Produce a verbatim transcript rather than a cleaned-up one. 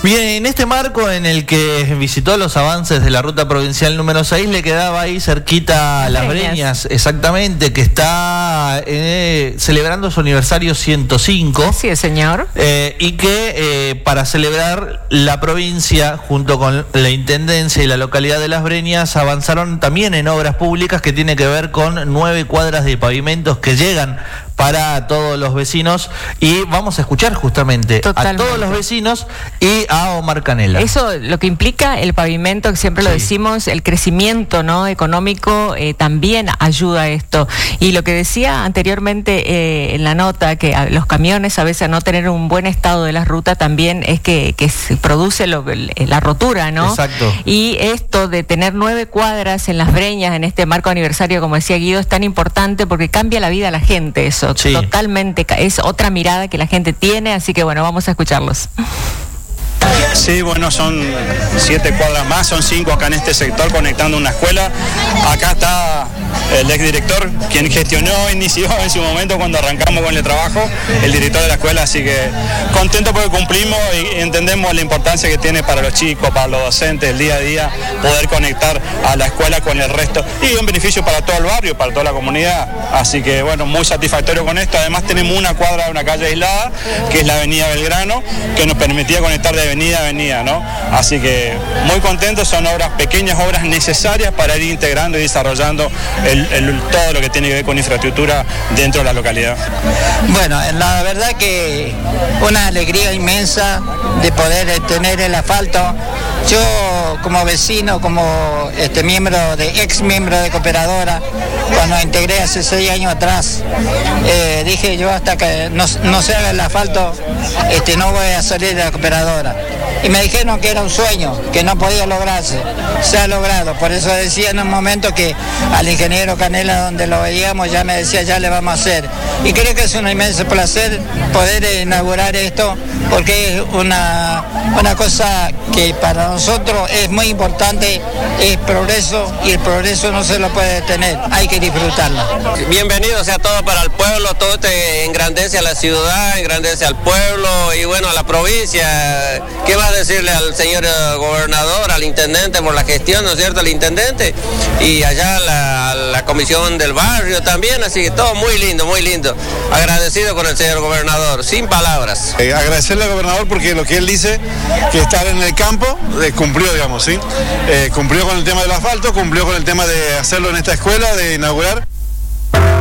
Bien, en este marco en el que visitó los avances de la ruta provincial número seis, le quedaba ahí cerquita Las Breñas, exactamente, que está eh, celebrando su aniversario ciento cinco. Así es, señor. Eh, y que eh, para celebrar la provincia, junto con la Intendencia y la localidad de Las Breñas, avanzaron también en obras públicas que tiene que ver con nueve cuadras de pavimentos que llegan para todos los vecinos, y vamos a escuchar justamente Totalmente. a todos los vecinos y a Omar Canela. Eso lo que implica el pavimento, que siempre sí. lo decimos, el crecimiento no económico eh, también ayuda a esto. Y lo que decía anteriormente eh, en la nota, que a los camiones a veces a no tener un buen estado de la ruta también es que, que se produce lo, la rotura, ¿no? Exacto. Y esto de tener nueve cuadras en Las Breñas en este marco aniversario, como decía Guido, es tan importante porque cambia la vida a la gente eso. Sí. Totalmente, es otra mirada que la gente tiene, así que bueno, vamos a escucharlos. Sí, bueno, son siete cuadras más, son cinco acá en este sector conectando una escuela. Acá está el exdirector, quien gestionó, inició en su momento cuando arrancamos con el trabajo, el director de la escuela, así que contento porque cumplimos y entendemos la importancia que tiene para los chicos, para los docentes, el día a día, poder conectar a la escuela con el resto, y un beneficio para todo el barrio, para toda la comunidad, así que bueno, muy satisfactorio con esto. Además tenemos una cuadra de una calle aislada, que es la avenida Belgrano, que nos permitía conectar de avenida a avenida, ¿no? Así que muy contentos, son obras, pequeñas obras necesarias para ir integrando y desarrollando el, el, todo lo que tiene que ver con infraestructura dentro de la localidad. Bueno, la verdad que una alegría inmensa de poder tener el asfalto. Yo como vecino, como este miembro de ex miembro de Cooperadora, cuando integré hace seis años atrás, eh, dije yo hasta que no, no se haga el asfalto, este, no voy a salir de la Cooperadora. Y me dijeron que era un sueño, que no podía lograrse. Se ha logrado, por eso decía en un momento que al ingeniero Canela, donde lo veíamos, ya me decía, ya le vamos a hacer. Y creo que es un inmenso placer poder inaugurar esto, porque es una, una cosa que para nosotros es muy importante, es progreso, y el progreso no se lo puede detener, hay que disfrutarlo. Bienvenido sea todo para el pueblo, todo este engrandece a la ciudad, engrandece al pueblo y bueno, a la provincia. ¿Qué va a decirle al señor gobernador, al intendente por la gestión, ¿no es cierto?, al intendente, y allá la, la comisión del barrio también, así que todo muy lindo, muy lindo. Agradecido con el señor gobernador, sin palabras. Eh, agradecerle al gobernador porque lo que él dice, que estar en el campo, eh, cumplió, digamos, ¿sí? Eh, cumplió con el tema del asfalto, cumplió con el tema de hacerlo en esta escuela, de inaugurar.